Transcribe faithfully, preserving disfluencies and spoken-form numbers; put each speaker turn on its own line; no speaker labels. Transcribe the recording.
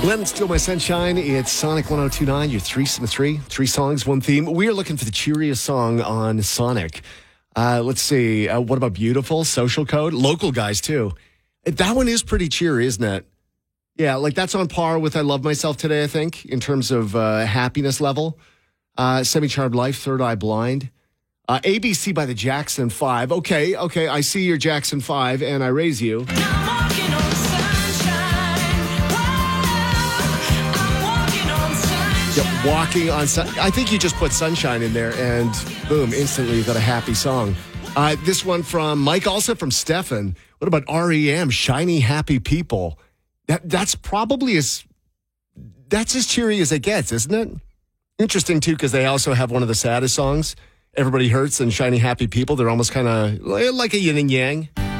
Glenn, Steal My Sunshine. It's Sonic one oh two point nine. Your three, three, three songs, one theme. We are looking for the cheeriest song on Sonic. Uh, let's see. Uh, what about Beautiful? Social Code? Local guys, too. That one is pretty cheery, isn't it? Yeah, like that's on par with I Love Myself Today, I think, in terms of uh, happiness level. Uh, Semi-Charmed Life, Third Eye Blind. Uh, A B C by the Jackson five. Okay, okay, I see your Jackson five, and I raise you. Yep, walking on sun. I think you just put Sunshine in there, and boom, instantly you got a happy song. Uh, this one from Mike, also from Stefan. What about R E M? Shiny Happy People. That that's probably as that's as cheery as it gets, isn't it? Interesting too, because they also have one of the saddest songs, Everybody Hurts and Shiny Happy People. They're almost kind of like a yin and yang.